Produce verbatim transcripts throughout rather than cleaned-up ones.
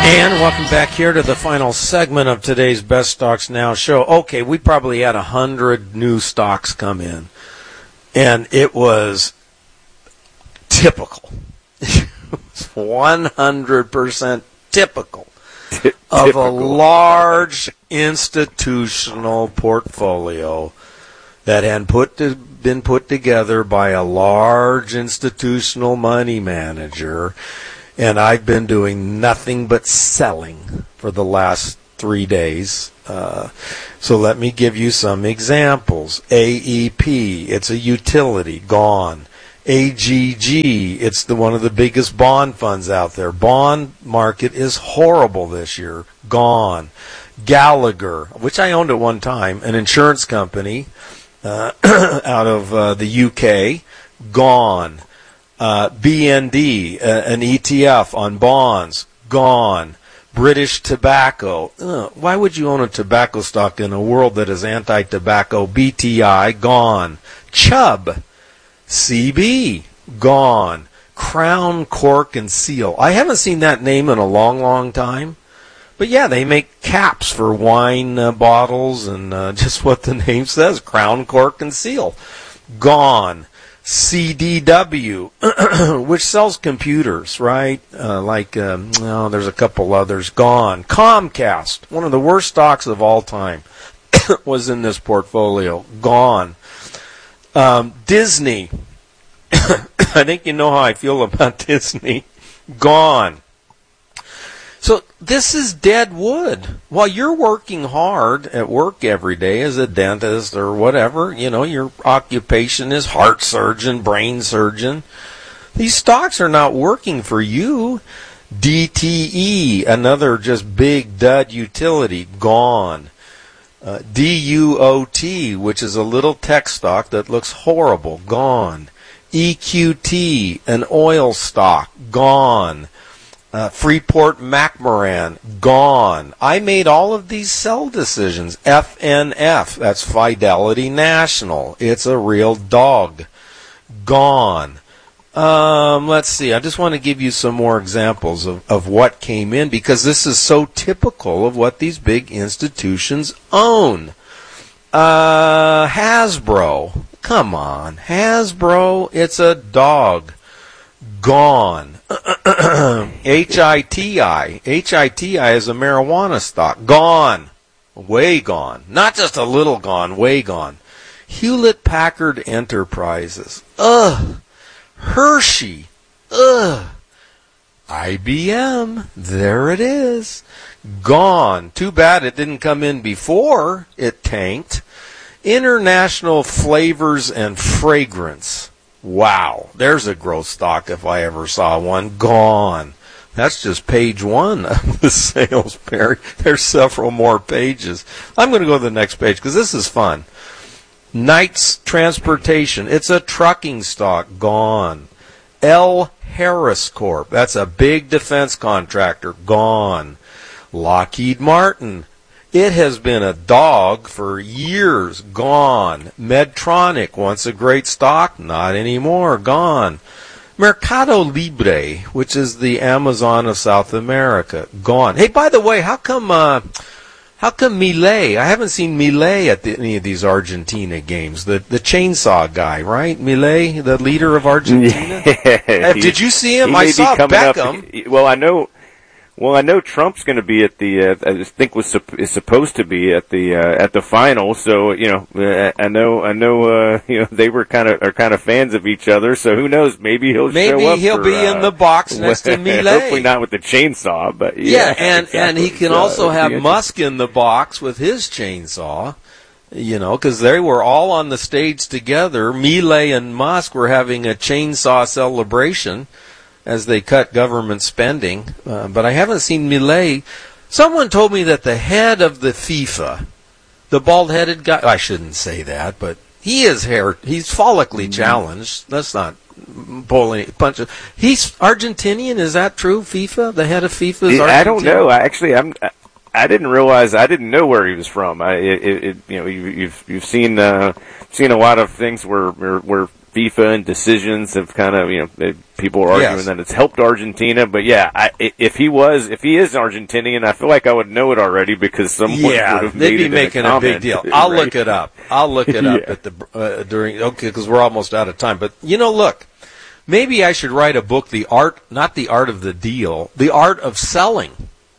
And welcome back here to the final segment of today's Best Stocks Now show. Okay, we probably had a hundred new stocks come in, and it was typical. It was one hundred percent typical of a large institutional portfolio that had put to, been put together by a large institutional money manager. And I've been doing nothing but selling for the last three days. Uh, so let me give you some examples. A E P, it's a utility, gone. A G G, it's the one of the biggest bond funds out there. Bond market is horrible this year, gone. Gallagher, which I owned at one time, an insurance company uh, out of uh, the U K, gone. Uh, B N D, uh, an E T F on bonds, gone. British Tobacco. Uh, why would you own a tobacco stock in a world that is anti-tobacco? B T I, gone. Chubb, C B, gone. Crown, Cork, and Seal. I haven't seen that name in a long, long time. But yeah, they make caps for wine uh, bottles and uh, just what the name says, Crown, Cork, and Seal. Gone. C D W, which sells computers, right? Uh, like, um, oh, there's a couple others, gone. Comcast, one of the worst stocks of all time, was in this portfolio, gone. Um, Disney, I think you know how I feel about Disney, gone. So this is dead wood. While you're working hard at work every day as a dentist or whatever, you know, your occupation is heart surgeon, brain surgeon. These stocks are not working for you. D T E, another just big dud utility, gone. Uh, D U O T, which is a little tech stock that looks horrible, gone. E Q T, an oil stock, gone. Uh, Freeport-McMoran, gone. I made all of these sell decisions. F N F, that's Fidelity National. It's a real dog. Gone. Um, let's see. I just want to give you some more examples of, of what came in because this is so typical of what these big institutions own. Uh, Hasbro. Come on. Hasbro, it's a dog. Gone. H I T I. H I T I is a marijuana stock. Gone. Way gone. Not just a little gone, way gone. Hewlett-Packard Enterprises. Ugh. Hershey. Ugh. I B M. There it is. Gone. Too bad it didn't come in before it tanked. International Flavors and Fragrance. Wow, there's a growth stock if I ever saw one. Gone. That's just page one of the sales page. There's several more pages. I'm going to go to the next page because this is fun. Knights Transportation. It's a trucking stock. Gone. L. Harris Corp. That's a big defense contractor. Gone. Lockheed Martin. It has been a dog for years. Gone. Medtronic, once a great stock, not anymore. Gone. Mercado Libre, which is the Amazon of South America. Gone. Hey, by the way, how come uh, how come Milei? I haven't seen Milei at the, any of these Argentina games. The the chainsaw guy, right? Milei, the leader of Argentina. Yeah, he, Did you see him? I saw Beckham. Up, well, I know. Well, I know Trump's going to be at the. Uh, I think was is supposed to be at the uh, at the final. So you know, uh, I know, I know. Uh, you know, they were kind of are kind of fans of each other. So who knows? Maybe he'll maybe show up he'll for, be uh, in the box next to Milei. Hopefully not with the chainsaw, but yeah. Yeah, and exactly. and he can so, also have yeah. Musk in the box with his chainsaw. You know, because they were all on the stage together. Milei and Musk were having a chainsaw celebration as they cut government spending. Uh, but I haven't seen Milei. Someone told me that the head of the FIFA, the bald-headed guy, I shouldn't say that, but he is hair, he's follically challenged. That's not pulling punch. He's Argentinian, is that true? FIFA, the head of FIFA is Argentinian? I don't know. I actually, I'm. I didn't realize. I didn't know where he was from. I, it, it, you know, you, you've you've seen uh, seen a lot of things where where, where FIFA and decisions have kind of, you know, people are arguing Yes. that it's helped Argentina. But yeah, I, if he was, if he is Argentinian, I feel like I would know it already because someone Yeah, would have they'd made be it making in a, a, big comment, deal. I'll right? look it up. I'll look it up Yeah. at the uh, during okay because we're almost out of time. But you know, look, maybe I should write a book. The art, not the art of the deal, the art of selling.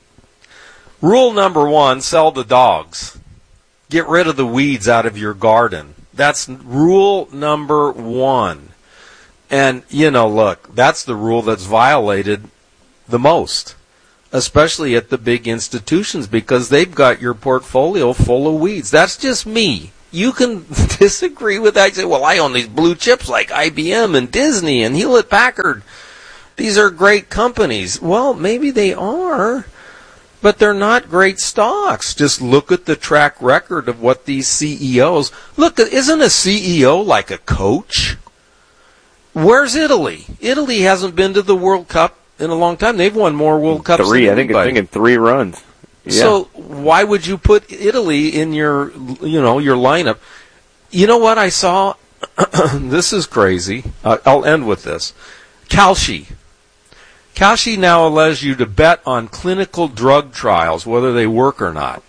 Rule number one: sell the dogs. Get rid of the weeds out of your garden. That's rule number one. And you know, look, that's the rule that's violated the most, especially at the big institutions, because they've got your portfolio full of weeds. That's just me. You can disagree with that. You say, well, I own these blue chips like I B M and Disney and Hewlett-Packard. These are great companies. Well, maybe they are, but they're not great stocks. Just look at the track record of what these C E Os... Look, isn't a C E O like a coach? Where's Italy? Italy hasn't been to the World Cup in a long time. They've won more World Cups Three, than I think, I anybody. think in three runs. Yeah. So why would you put Italy in your, you know, your lineup? You know what I saw? This is crazy. Uh, I'll end with this. Kalshi. Kalshi now allows you to bet on clinical drug trials, whether they work or not.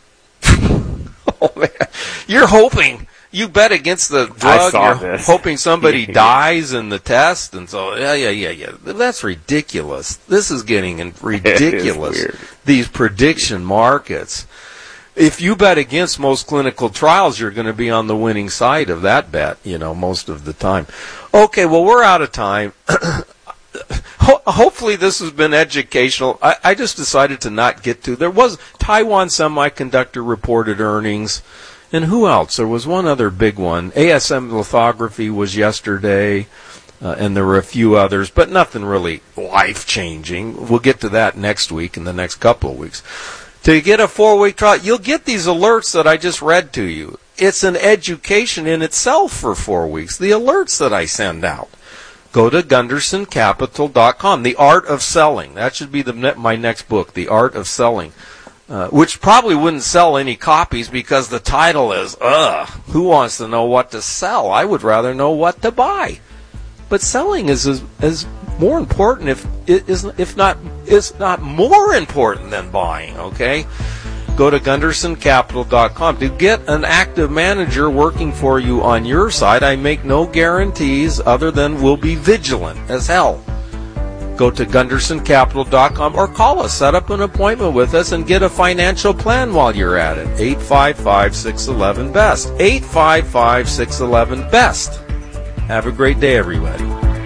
Oh, man. You're hoping. You bet against the drug. saw You're this. hoping somebody Yeah. dies in the test, and so yeah, yeah, yeah, yeah. That's ridiculous. This is getting in- ridiculous. weird. These prediction markets. If you bet against most clinical trials, you're going to be on the winning side of that bet. You know, most of the time. Okay, well, we're out of time. Ho- hopefully this has been educational. I, I just decided to not get to. There was Taiwan Semiconductor reported earnings. And who else? There was one other big one. A S M Lithography was yesterday, uh, and there were a few others, but nothing really life-changing. We'll get to that next week, in the next couple of weeks. To get a four-week trial, you'll get these alerts that I just read to you. It's an education in itself for four weeks, the alerts that I send out. Go to Gunderson Capital dot com, The Art of Selling. That should be the ne- my next book, The Art of Selling. Uh, which probably wouldn't sell any copies because the title is, ugh, who wants to know what to sell? I would rather know what to buy. But selling is is, is more important, if is if not is not more important than buying. Okay, go to Gunderson Capital dot com to get an active manager working for you on your side. I make no guarantees other than we'll be vigilant as hell. Go to Gunderson Capital dot com or call us. Set up an appointment with us and get a financial plan while you're at it. eight five five, six one one, B E S T. eight five five, six one one, B E S T. Have a great day, everybody.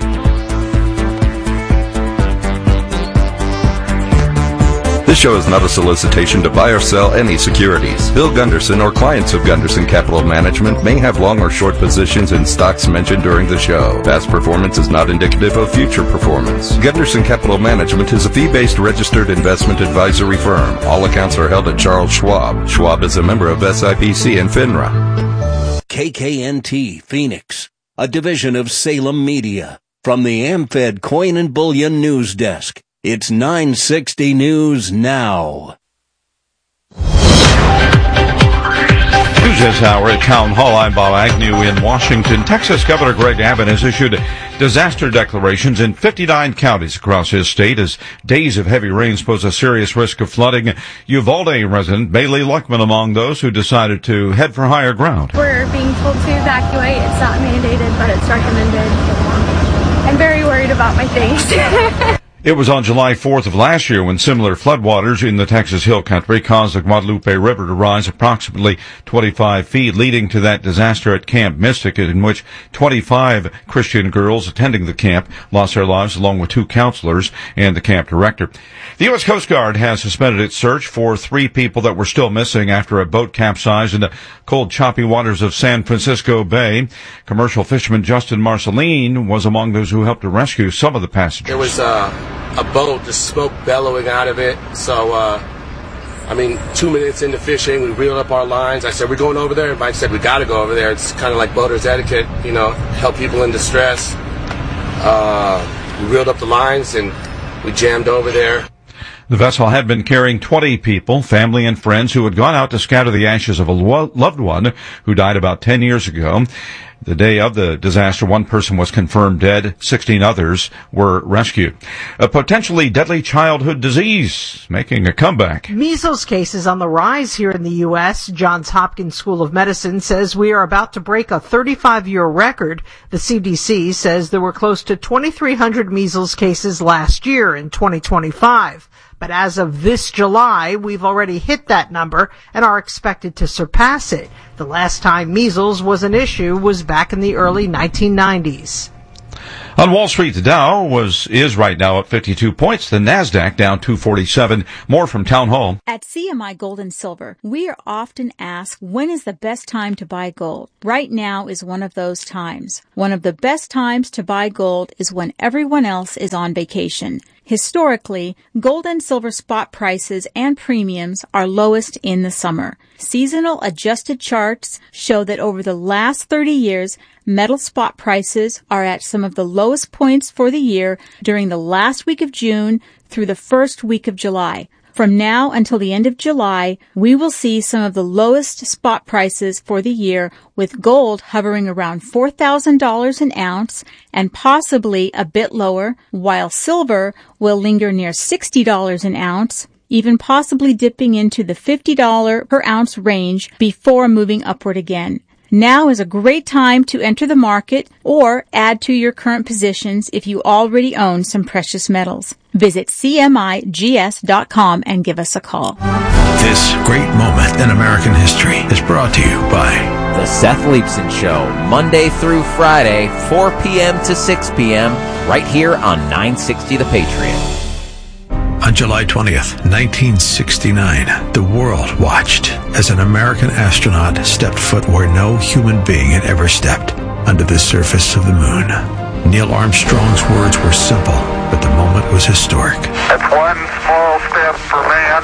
This show is not a solicitation to buy or sell any securities. Bill Gunderson or clients of Gunderson Capital Management may have long or short positions in stocks mentioned during the show. Past performance is not indicative of future performance. Gunderson Capital Management is a fee-based registered investment advisory firm. All accounts are held at Charles Schwab. Schwab is a member of S I P C and FINRA. K K N T Phoenix, a division of Salem Media. From the AmFed Coin and Bullion News Desk, it's nine sixty News Now. News this hour at Town Hall. I'm Bob Agnew in Washington. Texas Governor Greg Abbott has issued disaster declarations in fifty-nine counties across his state as days of heavy rains pose a serious risk of flooding. Uvalde resident Bailey Luckman among those who decided to head for higher ground. We're being told to evacuate. It's not mandated, but it's recommended. I'm very worried about my things. It was on July fourth of last year when similar floodwaters in the Texas Hill Country caused the Guadalupe River to rise approximately twenty-five feet, leading to that disaster at Camp Mystic, in which twenty-five Christian girls attending the camp lost their lives, along with two counselors and the camp director. The U S Coast Guard has suspended its search for three people that were still missing after a boat capsized in the cold, choppy waters of San Francisco Bay. Commercial fisherman Justin Marceline was among those who helped to rescue some of the passengers. There was uh, a boat, just smoke bellowing out of it. So, uh, I mean, two minutes into fishing, we reeled up our lines. I said, we're going over there. Mike said, we got to go over there. It's kind of like boaters etiquette, you know, help people in distress. Uh, we reeled up the lines and we jammed over there. The vessel had been carrying twenty people, family and friends, who had gone out to scatter the ashes of a lo- loved one who died about ten years ago. The day of the disaster, one person was confirmed dead. sixteen others were rescued. A potentially deadly childhood disease making a comeback. Measles cases on the rise here in the U S. Johns Hopkins School of Medicine says we are about to break a thirty-five-year record. The C D C says there were close to twenty-three hundred measles cases last year in twenty twenty-five. But as of this July, we've already hit that number and are expected to surpass it. The last time measles was an issue was back in the early nineteen nineties. On Wall Street, the Dow was is right now at fifty-two points. The Nasdaq down two forty-seven. More from Town Hall. At C M I Gold and Silver, we are often asked, when is the best time to buy gold? Right now is one of those times. One of the best times to buy gold is when everyone else is on vacation. Historically, gold and silver spot prices and premiums are lowest in the summer. Seasonal adjusted charts show that over the last thirty years, metal spot prices are at some of the lowest points for the year during the last week of June through the first week of July. From now until the end of July, we will see some of the lowest spot prices for the year, with gold hovering around four thousand dollars an ounce and possibly a bit lower, while silver will linger near sixty dollars an ounce, even possibly dipping into the fifty dollars per ounce range before moving upward again. Now is a great time to enter the market or add to your current positions if you already own some precious metals. Visit C M I G S dot com and give us a call. This great moment in American history is brought to you by The Seth Leibson Show, Monday through Friday, four p.m. to six p.m., right here on nine sixty The Patriot. On July twentieth, nineteen sixty-nine, the world watched as an American astronaut stepped foot where no human being had ever stepped, under the surface of the moon. Neil Armstrong's words were simple, but the moment was historic. It's one small step for man,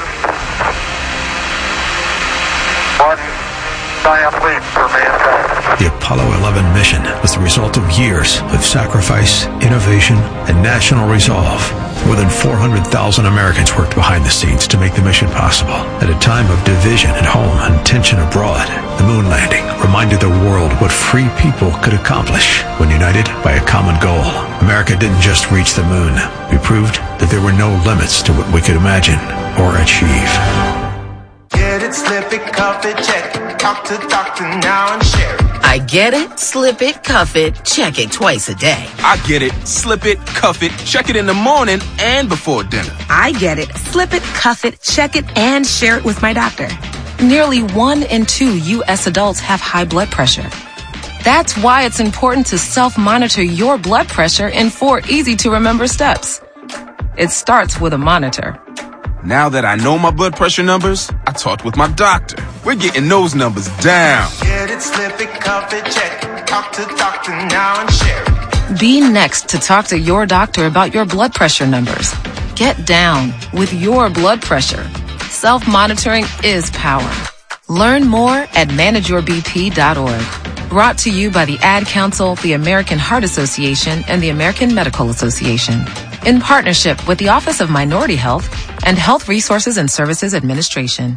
one giant leap for mankind. The Apollo eleven mission was the result of years of sacrifice, innovation, and national resolve. More than four hundred thousand Americans worked behind the scenes to make the mission possible. At a time of division at home and tension abroad, the moon landing reminded the world what free people could accomplish when united by a common goal. America didn't just reach the moon. We proved that there were no limits to what we could imagine or achieve. Get it, slip it, cuff it, check it. Talk to doctor now and share it. I get it, slip it, cuff it, check it twice a day. I get it, slip it, cuff it, check it in the morning and before dinner. I get it, slip it, cuff it, check it, and share it with my doctor. Nearly one in two U S adults have high blood pressure. That's why it's important to self-monitor your blood pressure in four easy-to-remember steps. It starts with a monitor. Now that I know my blood pressure numbers, I talked with my doctor. We're getting those numbers down. Get it, slip it, cuff it, check it. Talk to doctor now and share it. Be next to talk to your doctor about your blood pressure numbers. Get down with your blood pressure. Self-monitoring is power. Learn more at manage your b p dot org. Brought to you by the Ad Council, the American Heart Association, and the American Medical Association, in partnership with the Office of Minority Health and Health Resources and Services Administration.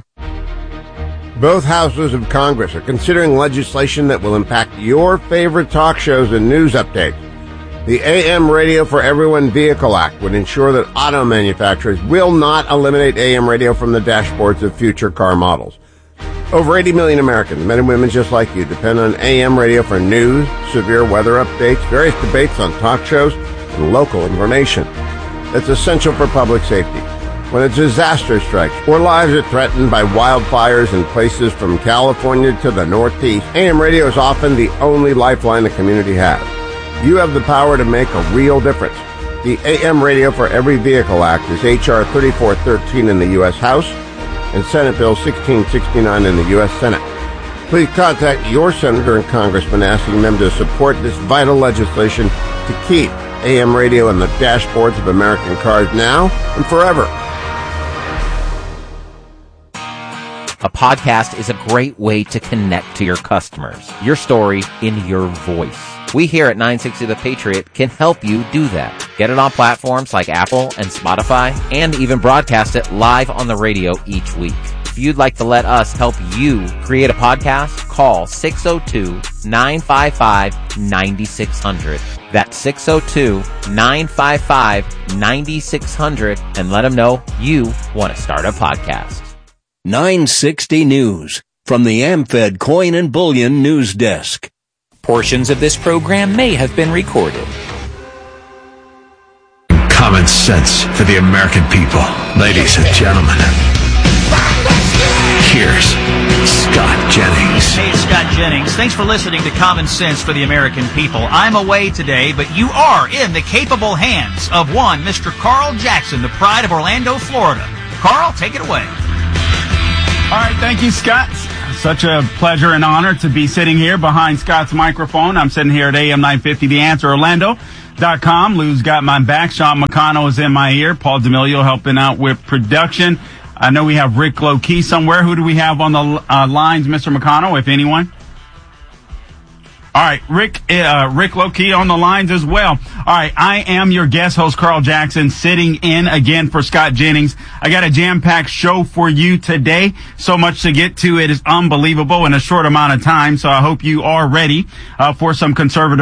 Both houses of Congress are considering legislation that will impact your favorite talk shows and news updates. The A M Radio for Everyone Vehicle Act would ensure that auto manufacturers will not eliminate A M radio from the dashboards of future car models. Over eighty million Americans, men and women just like you, depend on A M radio for news, severe weather updates, various debates on talk shows, and local information. That's essential for public safety. When a disaster strikes or lives are threatened by wildfires in places from California to the Northeast, A M radio is often the only lifeline the community has. You have the power to make a real difference. The A M Radio for Every Vehicle Act is H R thirty-four thirteen in the U S House and Senate Bill sixteen sixty-nine in the U S Senate. Please contact your senator and congressman asking them to support this vital legislation to keep A M radio in the dashboards of American cars now and forever. A podcast is a great way to connect to your customers. Your story in your voice. We here at nine sixty The Patriot can help you do that. Get it on platforms like Apple and Spotify, and even broadcast it live on the radio each week. If you'd like to let us help you create a podcast, call six oh two, nine five five, nine six zero zero. That's six oh two, nine five five, nine six zero zero, and let them know you want to start a podcast. nine sixty News from the AmFed Coin and Bullion News Desk. Portions of this program may have been recorded. Common sense for the American people. Ladies and gentlemen, here's Scott Jennings. Hey, it's Scott Jennings. Thanks for listening to Common Sense for the American People. I'm away today, but you are in the capable hands of one Mister Carl Jackson, the pride of Orlando, Florida. Carl, take it away. All right, thank you, Scott. Such a pleasure and honor to be sitting here behind Scott's microphone. I'm sitting here at A M nine fifty The Answer Orlando dot com. Lou's got my back. Sean McConnell is in my ear. Paul D'Amelio helping out with production. I know we have Rick Low-Key somewhere. Who do we have on the uh, lines, Mister McConnell, if anyone? All right, Rick, uh, Rick Low-Key on the lines as well. All right, I am your guest host, Carl Jackson, sitting in again for Scott Jennings. I got a jam-packed show for you today. So much to get to. It is unbelievable in a short amount of time. So I hope you are ready uh, for some conservative